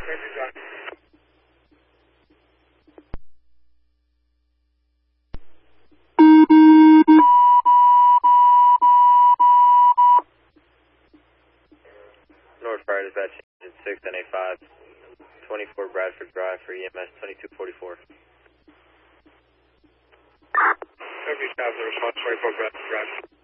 North Fire Dispatch, 6 and 85, 24 Bradford Drive for EMS 2244. Every staff, the response 24 Bradford Drive.